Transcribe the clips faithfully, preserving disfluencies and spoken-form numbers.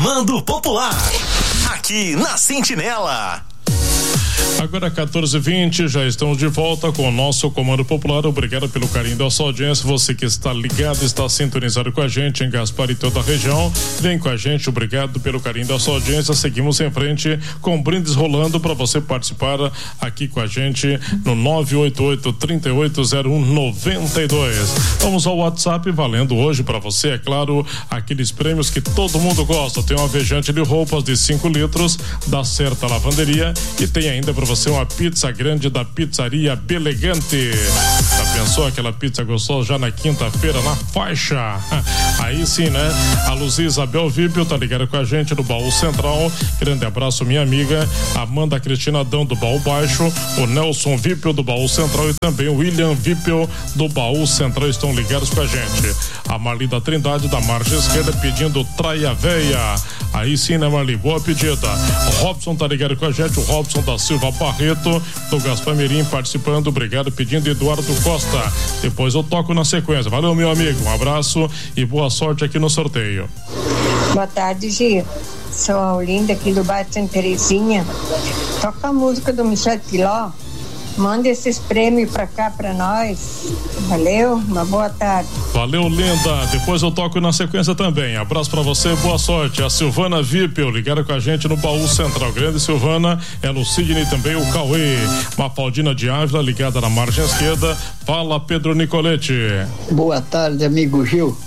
Comando Popular, aqui na Sentinela. Agora quatorze e vinte, já estamos de volta com o nosso Comando Popular. Obrigado pelo carinho da sua audiência. Você que está ligado, está sintonizado com a gente em Gaspar e toda a região, vem com a gente. Obrigado pelo carinho da sua audiência. Seguimos em frente com brindes rolando para você participar aqui com a gente no nove oito oito, três oito zero um, nove dois. Vamos ao WhatsApp, valendo hoje para você, é claro, aqueles prêmios que todo mundo gosta. Tem um alvejante de roupas de cinco litros da Certa Lavanderia e tem ainda para você uma pizza grande da Pizzaria Belegante. Já pensou aquela pizza gostosa já na quinta-feira na faixa? Aí sim, né? A Luzia Isabel Vipel tá ligada com a gente no Baú Central. Grande abraço, minha amiga Amanda Cristina Adão do Baú Baixo, o Nelson Vipel do Baú Central e também o William Vipel do Baú Central estão ligados com a gente. A Marli da Trindade da margem esquerda pedindo Traia Véia. Aí sim, né, Marli? Boa pedida. O Robson tá ligado com a gente, o Robson da Silva Barreto do Gaspar Mirim participando, obrigado, pedindo Eduardo Costa. Depois eu toco na sequência. Valeu, meu amigo, um abraço e boa sorte aqui no sorteio. Boa tarde, Gio. Sou a Olinda aqui do bairro Santa Terezinha. Toca a música do Michel Piló. Manda esses prêmios pra cá pra nós. Valeu, uma boa tarde. Valeu, linda. Depois eu toco na sequência também. Abraço pra você, boa sorte. A Silvana Vipel ligada com a gente no Baú Central. Grande Silvana, é no Sidney também o Cauê. Mafaldina de Ávila ligada na margem esquerda. Fala, Pedro Nicolete. Boa tarde, amigo Gil.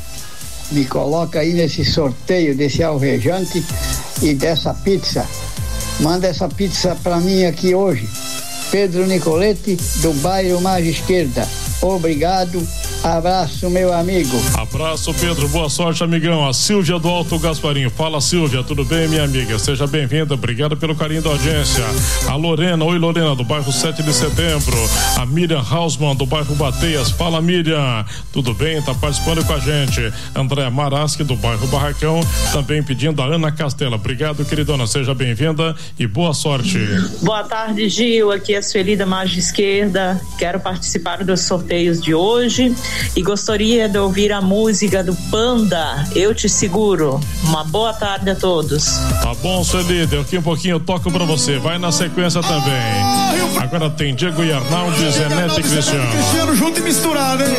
Me coloca aí nesse sorteio desse alvejante e dessa pizza. Manda essa pizza pra mim aqui hoje. Pedro Nicolete, do bairro Margem Esquerda. Obrigado, abraço, meu amigo. Abraço, Pedro, boa sorte, amigão. A Silvia do Alto Gasparinho. Fala, Silvia, tudo bem, minha amiga? Seja bem-vinda, obrigado pelo carinho da audiência. A Lorena, oi Lorena, do bairro sete de setembro. A Miriam Hausmann, do bairro Bateias. Fala, Miriam, tudo bem? Tá participando com a gente. Andréa Maraschi, do bairro Barracão, também pedindo a Ana Castela. Obrigado, queridona, seja bem-vinda e boa sorte. Boa tarde, Gil, aqui é a Sueli da margem esquerda. Quero participar dos sorteios de hoje e gostaria de ouvir a música do Panda, Eu Te Seguro. Uma boa tarde a todos. Tá bom, Sueli, daqui um pouquinho eu toco pra você, vai na sequência também. Agora tem Diego e Arnaldo, Zenete e Cristiano. Cristiano junto e misturado, hein?